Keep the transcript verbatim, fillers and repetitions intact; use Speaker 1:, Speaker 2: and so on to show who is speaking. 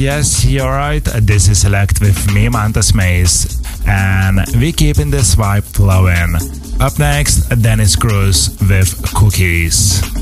Speaker 1: Yes, you're right. This is Select with me, Mantas Maze, and we keeping this vibe flowing. Up next, Dennis Cruz with Cookies.